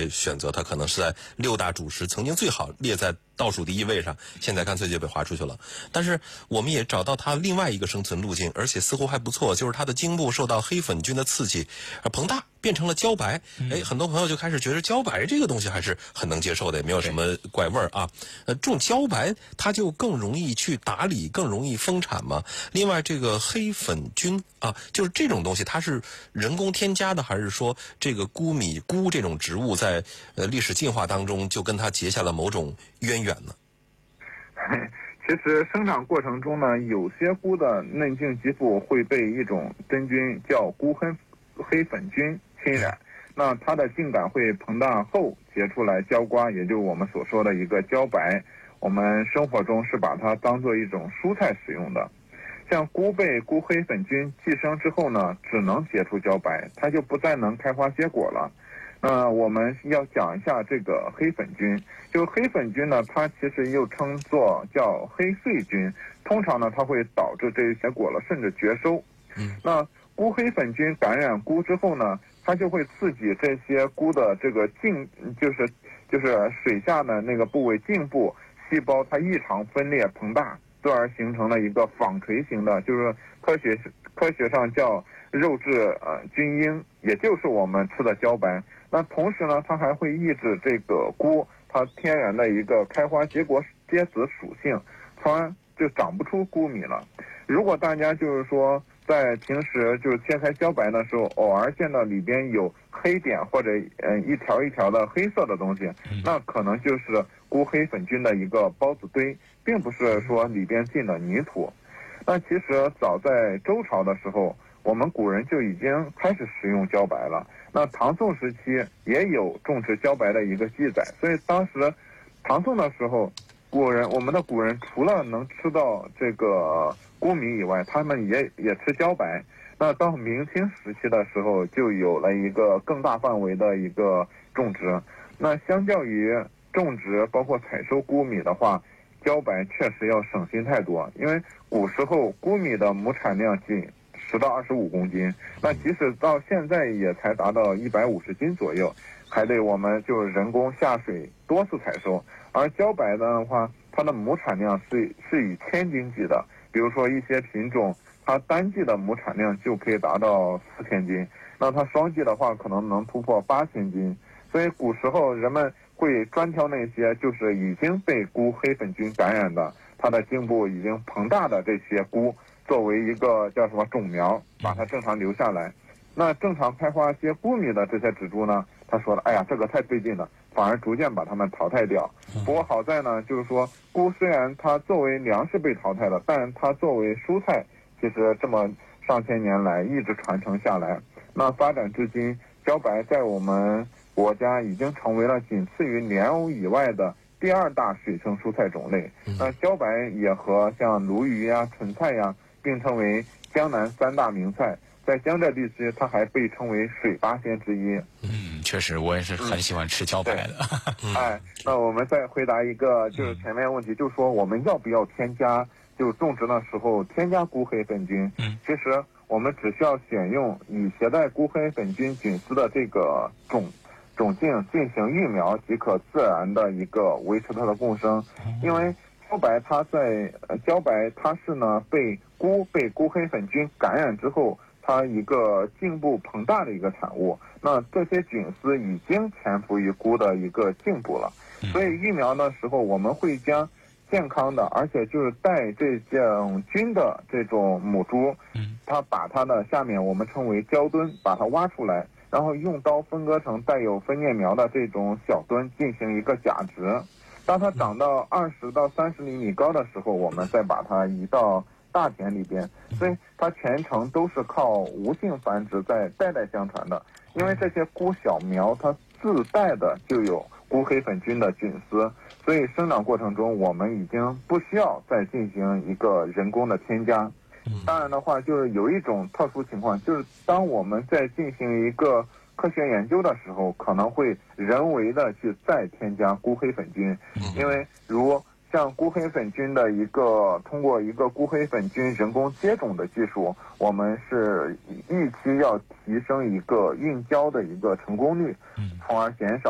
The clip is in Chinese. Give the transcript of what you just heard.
来选择，它可能是在6大主食曾经最好列在倒数第1位上，现在干脆就被划出去了。但是我们也找到它另外一个生存路径，而且似乎还不错，就是它的茎部受到黑粉菌的刺激而膨大，变成了胶白。很多朋友就开始觉得胶白这个东西还是很能接受的，也没有什么怪味儿啊。这种胶白它就更容易去打理，更容易丰产嘛。另外这个黑粉菌啊，就是这种东西它是人工添加的，还是说这个钴这种植物在历史进化当中就跟它结下了某种渊源呢？ 其实生长过程中呢，有些钴的嫩茎基部会被一种真菌叫钴黑粉菌侵染，那它的茎秆会膨大后结出来胶瓜，也就是我们所说的一个胶白。我们生活中是把它当做一种蔬菜使用的。像钴被钴黑粉菌寄生之后呢，只能结出胶白，它就不再能开花结果了。我们要讲一下这个黑粉菌。就黑粉菌呢，它其实又称作叫黑穗菌，通常呢它会导致这些果了甚至绝收。那钴黑粉菌感染钴之后呢，它就会刺激这些钴的这个茎，就是水下的那个部位茎部细胞，它异常分裂膨大，从而形成了一个纺锤形的，就是科学上叫肉质菌缨，也就是我们吃的胶白。那同时呢，它还会抑制这个钴它天然的一个开花结果结籽属性，从而就长不出钴米了。如果大家就是说在平时就是切开胶白的时候，偶尔见到里边有黑点或者一条一条的黑色的东西，那可能就是钴黑粉菌的一个孢子堆，并不是说里边进了泥土。那其实早在周朝的时候，我们古人就已经开始食用胶白了。那唐宋时期也有种植胶白的一个记载，所以当时唐宋的时候，我们的古人除了能吃到这个钴米以外，他们也吃胶白。那到明清时期的时候，就有了一个更大范围的一个种植。那相较于种植包括采收钴米的话，胶白确实要省心太多，因为古时候钴米的亩产量仅10到25公斤，那即使到现在也才达到150斤左右，还得我们就人工下水多次采收。而胶白的话，它的亩产量是以千斤计的，比如说一些品种，它单季的亩产量就可以达到4000斤，那它双季的话可能能突破8000斤。所以古时候人们会专挑那些就是已经被钴黑粉菌感染的，它的茎部已经膨大的这些钴，作为一个叫什么种苗，把它正常留下来。那正常开花结钴米的这些植株呢，他说了，哎呀，这个太费劲了，反而逐渐把它们淘汰掉。不过好在呢，就是说钴虽然它作为粮食被淘汰了，但它作为蔬菜，其实这么上千年来一直传承下来。那发展至今，胶白在我们国家已经成为了仅次于莲藕以外的第2大水生蔬菜种类。那胶白也和像鲈鱼呀、莼菜呀并称为江南3大名菜。在江浙地区，它还被称为水8仙之一。 确实，我也是很喜欢吃胶白的。 那我们再回答一个就是前面问题，就是说我们要不要添加，就种植的时候添加钴黑粉菌？其实我们只需要选用已携带钴黑粉菌菌丝的这个种茎进行育苗，即可自然的一个维持它的共生。因为胶白它是呢被钴黑粉菌感染之后，它一个茎部膨大的一个产物。那这些菌丝已经潜伏于钴的一个茎部了，所以育苗的时候我们会将健康的，而且就是带这种菌的这种母猪，它把它的下面我们称为胶墩，把它挖出来，然后用刀分割成带有分叶苗的这种小墩进行一个假植。当它长到20到30厘米高的时候，我们再把它移到大田里边。所以它全程都是靠无性繁殖在代代相传的，因为这些钴小苗它自带的就有钴黑粉菌的菌丝，所以生长过程中我们已经不需要再进行一个人工的添加。当然的话，就是有一种特殊情况，就是当我们在进行一个科学研究的时候，可能会人为的去再添加钴黑粉菌，因为如像钴黑粉菌的通过一个钴黑粉菌人工接种的技术，我们是预期要提升一个孕胶的一个成功率，从而减少